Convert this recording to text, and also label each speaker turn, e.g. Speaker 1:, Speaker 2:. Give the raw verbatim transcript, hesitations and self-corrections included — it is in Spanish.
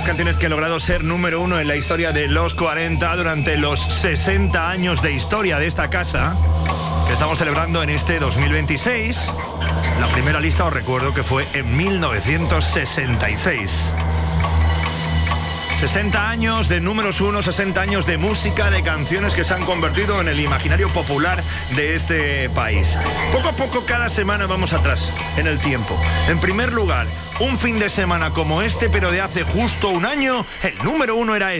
Speaker 1: las canciones que ha logrado ser número uno en la historia de los cuarenta durante los sesenta años de historia de esta casa que estamos celebrando en este dos mil veintiséis. La primera lista os recuerdo que fue en mil novecientos sesenta y seis. sesenta años de números uno, sesenta años de música, de canciones que se han convertido en el imaginario popular de este país. Poco a poco, cada semana vamos atrás en el tiempo. En primer lugar, un fin de semana como este, pero de hace justo un año, el número uno era este.